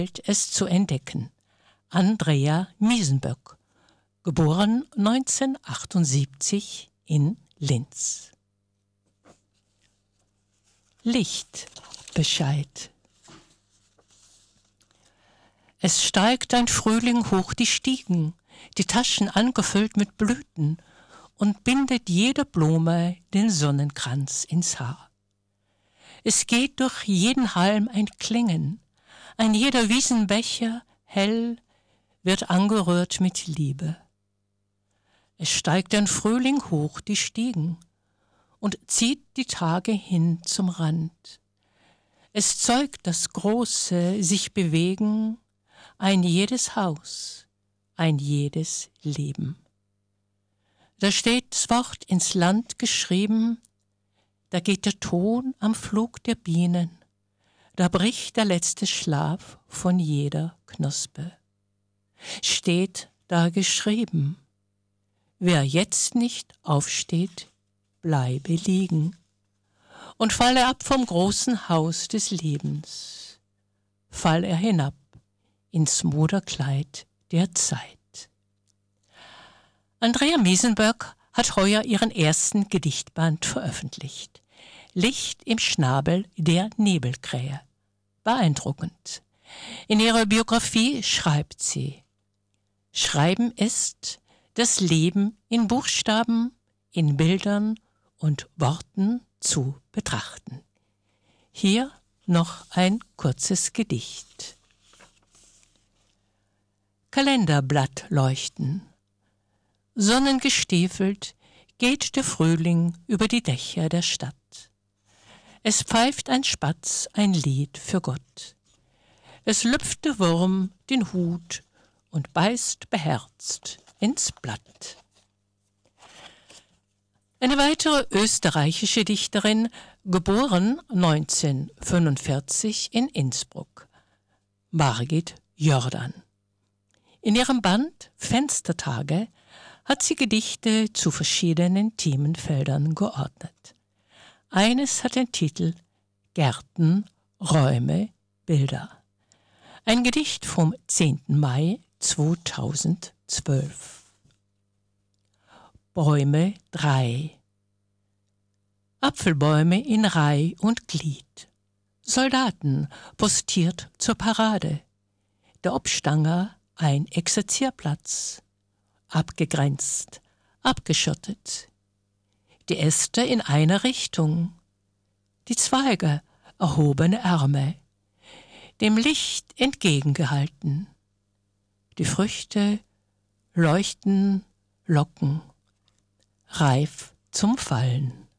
es zu entdecken. Andrea Miesenböck, geboren 1978 in Linz. Lichtbescheid. Es steigt ein Frühling hoch die Stiegen, die Taschen angefüllt mit Blüten, und bindet jede Blume den Sonnenkranz ins Haar. Es geht durch jeden Halm ein Klingen, ein jeder Wiesenbecher, hell, wird angerührt mit Liebe. Es steigt ein Frühling hoch die Stiegen und zieht die Tage hin zum Rand. Es zeugt das große sich bewegen, ein jedes Haus, ein jedes Leben. Da steht das Wort ins Land geschrieben, da geht der Ton am Flug der Bienen, da bricht der letzte Schlaf von jeder Knospe. Steht da geschrieben, wer jetzt nicht aufsteht, bleibe liegen und falle ab vom großen Haus des Lebens, fall er hinab ins Moderkleid der Zeit. Andrea Miesenböck hat heuer ihren ersten Gedichtband veröffentlicht. Licht im Schnabel der Nebelkrähe. Beeindruckend. In ihrer Biografie schreibt sie: Schreiben ist, das Leben in Buchstaben, in Bildern und Worten zu betrachten. Hier noch ein kurzes Gedicht. Kalenderblatt leuchten. Sonnengestiefelt geht der Frühling über die Dächer der Stadt. Es pfeift ein Spatz ein Lied für Gott. Es lüpft der Wurm den Hut und beißt beherzt ins Blatt. Eine weitere österreichische Dichterin, geboren 1945 in Innsbruck, Margit Jordan. In ihrem Band Fenstertage hat sie Gedichte zu verschiedenen Themenfeldern geordnet. Eines hat den Titel Gärten, Räume, Bilder. Ein Gedicht vom 10. Mai 2012. Bäume 3. Apfelbäume in Reih und Glied. Soldaten postiert zur Parade. Der Obstanger ein Exerzierplatz. Abgegrenzt, abgeschottet. Die Äste in einer Richtung. Die Zweige erhobene Arme. Dem Licht entgegengehalten. Die Früchte leuchten, locken, reif zum Fallen.